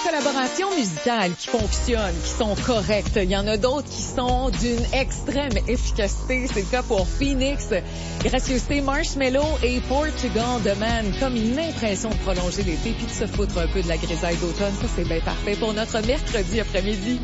collaborations musicales qui fonctionnent, qui sont correctes. Il y en a d'autres qui sont d'une extrême efficacité. C'est le cas pour Phoenix, Gracieuseté, Marshmello et Portugal The Man. Comme une impression de prolonger l'été puis de se foutre un peu de la grisaille d'automne. Ça, c'est bien parfait pour notre mercredi après-midi.